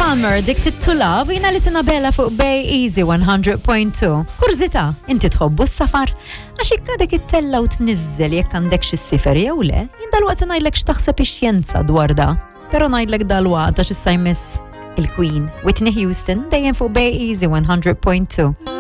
Palmer, Addicted to Love, jina li Sinabella fuq Bay Easy 100.2. Kurzita, inti tħobbu s-safar? Għax ikkadek it-tella u t-nizzel jekk għandek xis-sifer jew le, jien dal-waqt ngħidlek x'taħseb ix-xjenza dwar da. Però ngħidlek dal-waqt għax issa jmiss il-Queen Whitney Houston dejjem fuq Bay Easy 100.2.